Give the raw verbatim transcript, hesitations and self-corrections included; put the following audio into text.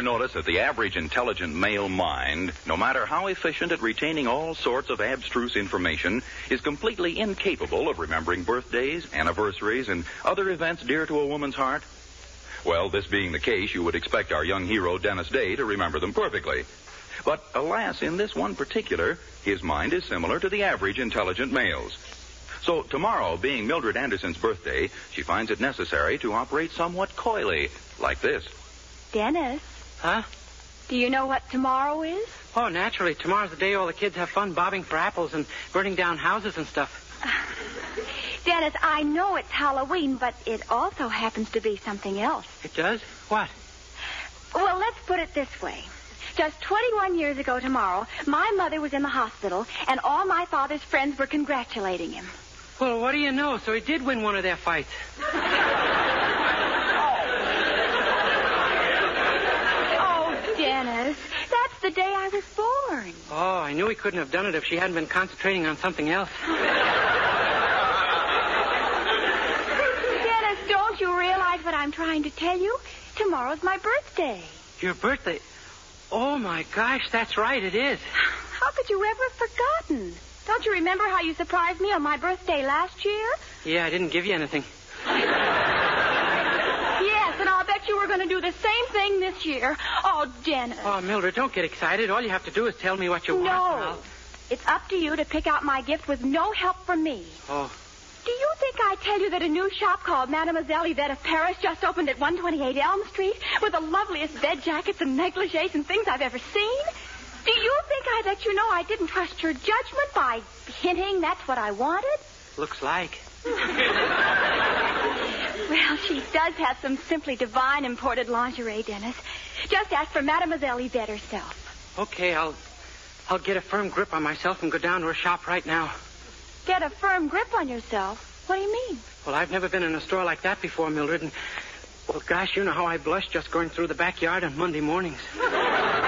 noticed that the average intelligent male mind, no matter how efficient at retaining all sorts of abstruse information, is completely incapable of remembering birthdays, anniversaries, and other events dear to a woman's heart? Well, this being the case, you would expect our young hero, Dennis Day, to remember them perfectly. But alas, in this one particular, his mind is similar to the average intelligent male's. So tomorrow, being Mildred Anderson's birthday, she finds it necessary to operate somewhat coyly, like this. Dennis. Huh? Do you know what tomorrow is? Oh, naturally. Tomorrow's the day all the kids have fun bobbing for apples and burning down houses and stuff. Dennis, I know it's Halloween, but it also happens to be something else. It does? What? Well, let's put it this way. Just twenty-one years ago tomorrow, my mother was in the hospital, and all my father's friends were congratulating him. Well, what do you know? So he did win one of their fights. Oh, Dennis, that's the day I was born. Oh, I knew he couldn't have done it if she hadn't been concentrating on something else. Dennis, don't you realize what I'm trying to tell you? Tomorrow's my birthday. Your birthday? Oh, my gosh, that's right, it is. How could you ever have forgotten? Don't you remember how you surprised me on my birthday last year? Yeah, I didn't give you anything. Yes, and I'll bet you were going to do the same thing this year. Oh, Dennis. Oh, Mildred, don't get excited. All you have to do is tell me what you want. No. It's up to you to pick out my gift with no help from me. Oh. Do you think I tell you that a new shop called Mademoiselle Yvette of Paris just opened at one twenty-eight Elm Street with the loveliest bed jackets and negligees and things I've ever seen? Do you think I let you know I didn't trust your judgment by hinting that's what I wanted? Looks like. Well, she does have some simply divine imported lingerie, Dennis. Just ask for Mademoiselle Yvette herself. Okay, I'll I'll get a firm grip on myself and go down to her shop right now. Get a firm grip on yourself? What do you mean? Well, I've never been in a store like that before, Mildred, and, well, gosh, you know how I blush just going through the backyard on Monday mornings.